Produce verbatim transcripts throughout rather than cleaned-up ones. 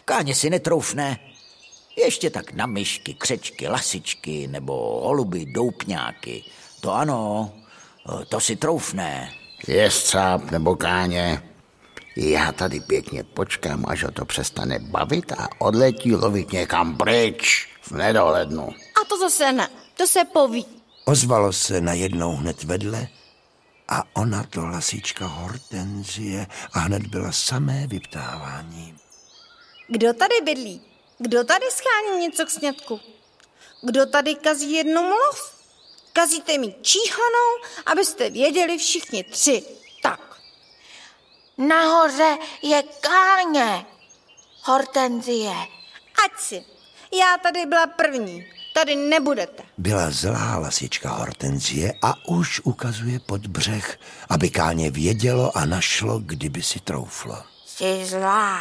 Káně si netroufne. Ještě tak na myšky, křečky, lasičky nebo holuby, doupňáky. To ano, to si troufne. Jestřáb nebo káně. Já tady pěkně počkám, až ho to přestane bavit a odletí lovit někam pryč v nedohlednu. A to zase ne, to se poví. Ozvalo se najednou hned vedle a ona to lasička Hortenzie a hned byla samé vyptávání. Kdo tady bydlí? Kdo tady schání něco k sňatku? Kdo tady kazí jednu mluv? Kazíte mi číhanou, abyste věděli všichni tři. Tak. Nahoře je Káně, Hortenzie. Ať si. Já tady byla první. Tady nebudete. Byla zlá lasička Hortenzie a už ukazuje pod břeh, aby Káně vědělo a našlo, kdyby si trouflo. Jsi zlá.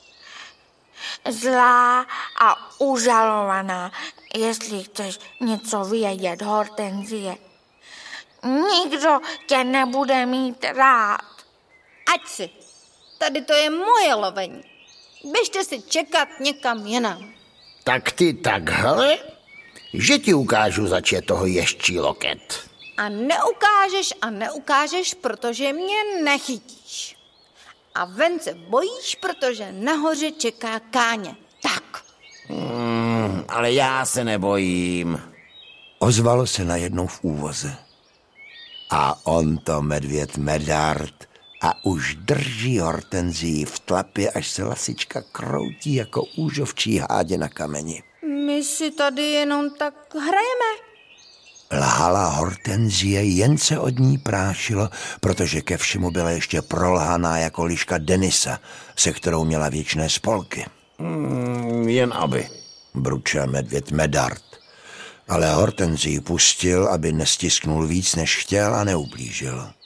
Zlá a užalovaná, jestli chceš něco vědět, Hortenzie. Nikdo tě nebude mít rád. Ať si. Tady to je moje lovení. Běžte si čekat někam jinam. Tak ty takhle, že ti ukážu, zač je toho ještí loket. A neukážeš a neukážeš, protože mě nechytíš. A ven se bojíš, protože nahoře čeká Káně. Tak. Hmm, ale já se nebojím. Ozvalo se najednou v úvoze. A on to medvěd Medard a už drží Hortenzii v tlapě, až se lasička kroutí jako úžovčí hádě na kameni. My si tady jenom tak hrajeme. Lhala Hortenzie, jen se od ní prášilo, protože ke všemu byla ještě prolhaná jako liška Denisa, se kterou měla věčné spolky. Hmm, jen aby. Bručel medvěd Medard. Ale Hortenzii pustil, aby nestisknul víc, než chtěl a neublížil.